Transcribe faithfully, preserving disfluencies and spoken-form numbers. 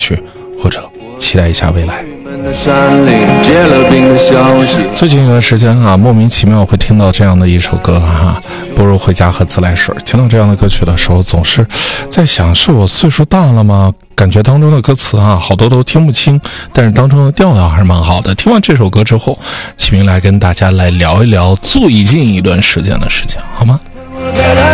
去，或者期待一下未来。最近一段时间啊，莫名其妙会听到这样的一首歌啊，不如回家喝自来水。听到这样的歌曲的时候，总是在想，是我岁数大了吗？感觉当中的歌词啊，好多都听不清，但是当中的调调还是蛮好的。听完这首歌之后，启明来跟大家来聊一聊最近一段时间的事情，好吗？